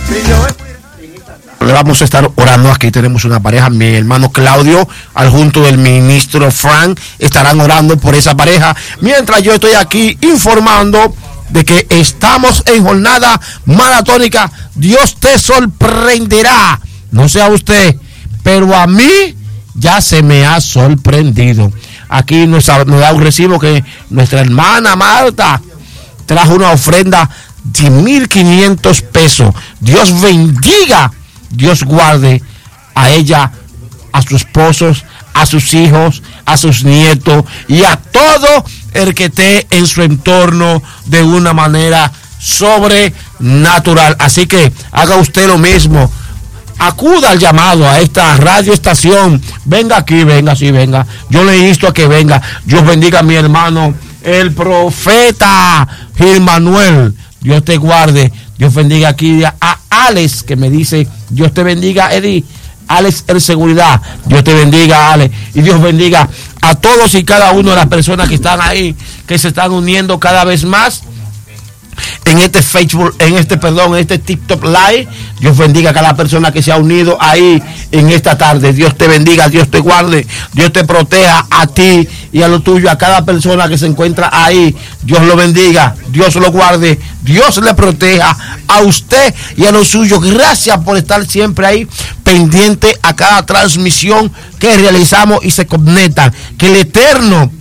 Le vamos a estar orando. Aquí tenemos una pareja, mi hermano Claudio, al junto del ministro Frank, estarán orando por esa pareja, mientras yo estoy aquí informando de que estamos en jornada maratónica. Dios te sorprenderá, no sé a usted, pero a mí ya se me ha sorprendido. Aquí nos da un recibo que nuestra hermana Marta trajo una ofrenda de 1,500 pesos. Dios bendiga, Dios guarde a ella, a sus esposos, a sus hijos, a sus nietos y a todo el que esté en su entorno de una manera sobrenatural. Así que haga usted lo mismo. Acuda al llamado a esta radioestación. Venga aquí, venga, sí, venga. Yo le insto a que venga. Dios bendiga a mi hermano, el profeta Gil Manuel. Dios te guarde. Dios bendiga aquí a Alex, que me dice, Dios te bendiga, Eddie. Alex en seguridad. Dios te bendiga, Alex. Y Dios bendiga a todos y cada uno de las personas que están ahí, que se están uniendo cada vez más en este Facebook, en este TikTok Live. Dios bendiga a cada persona que se ha unido ahí en esta tarde. Dios te bendiga, Dios te guarde, Dios te proteja a ti y a lo tuyo, a cada persona que se encuentra ahí. Dios lo bendiga, Dios lo guarde, Dios le proteja a usted y a lo suyo. Gracias por estar siempre ahí pendiente a cada transmisión que realizamos y se conectan. Que el Eterno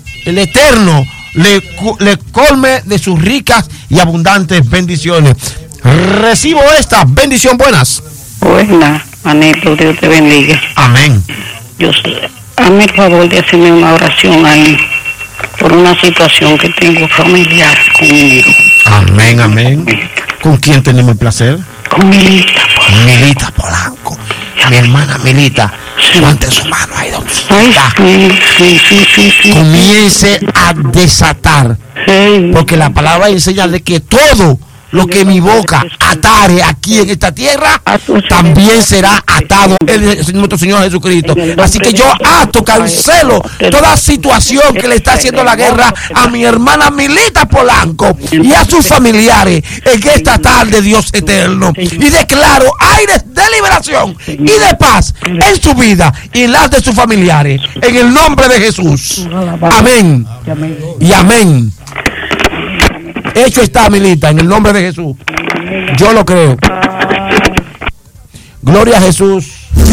le colme de sus ricas y abundantes bendiciones. Recibo esta bendición. Buenas. Buenas, Manito, Dios te bendiga. Amén. Hazme el favor de hacerme una oración ahí por una situación que tengo familiar conmigo. Amén, amén. ¿Con quién tenemos el placer? Con Milita. Milita Polanco. Mi hermana Milita. Levante su mano ahí donde está. Sí. Comience a desatar. Sí. Porque la palabra enseña de que todo lo que mi boca atare aquí en esta tierra, también será atado en nuestro Señor Jesucristo. Así que yo ato, cancelo toda situación que le está haciendo la guerra a mi hermana Milita Polanco y a sus familiares en esta tarde, Dios eterno. Y declaro aires de liberación y de paz en su vida y en las de sus familiares. En el nombre de Jesús. Amén. Y amén. Hecho está, Milita, en el nombre de Jesús. Yo lo creo. Gloria a Jesús.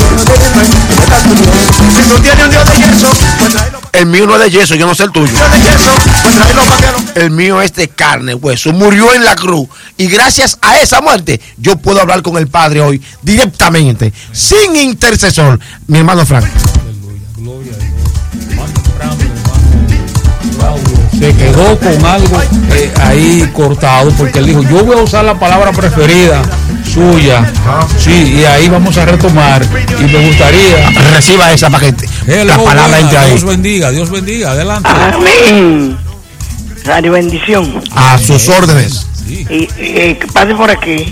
El mío no es de yeso, yo no sé el tuyo. El mío es de carne, hueso. Murió en la cruz. Y gracias a esa muerte, yo puedo hablar con el Padre hoy directamente, sin intercesor. Mi hermano Frank. Gloria a Dios. Se quedó con algo ahí cortado, porque él dijo, yo voy a usar la palabra preferida suya, sí, y ahí vamos a retomar, y me gustaría reciba esa paquete, la palabra entre ahí. Dios bendiga, adelante. Amén. Radio bendición. A sus órdenes. Y pase por aquí.